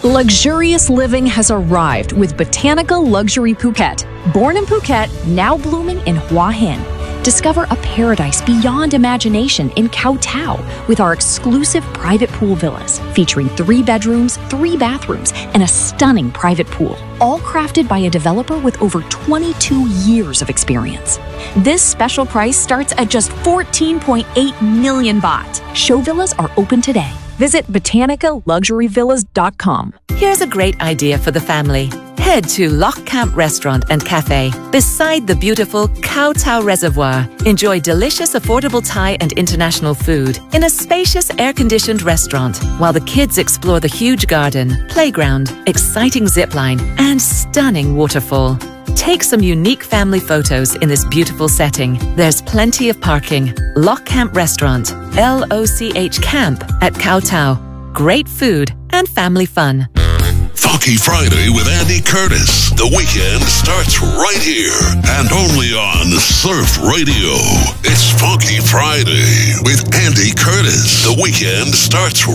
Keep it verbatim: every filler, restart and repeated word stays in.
Luxurious living has arrived with Botanica Luxury Phuket. Born in Phuket, now blooming in Hua Hin. Discover a paradise beyond imagination in Koh Tao with our exclusive private pool villas featuring three bedrooms, three bathrooms, and a stunning private pool, all crafted by a developer with over twenty-two years of experience. This special price starts at just fourteen point eight million baht. Show villas are open today. Visit botanica luxury villas dot com. Here's a great idea for the family. Head to Loch Camp Restaurant and Cafe beside the beautiful Koh Tao Reservoir. Enjoy delicious, affordable Thai and international food in a spacious, air-conditioned restaurant while the kids explore the huge garden, playground, exciting zipline, and stunning waterfall. Take some unique family photos in this beautiful setting. There's plenty of parking. Loch Camp Restaurant, L O C H Camp at Koh Tao. Great food and family fun. Funky Friday with Andy Curtis. The weekend starts right here and only on Surf Radio. It's Funky Friday with Andy Curtis. The weekend starts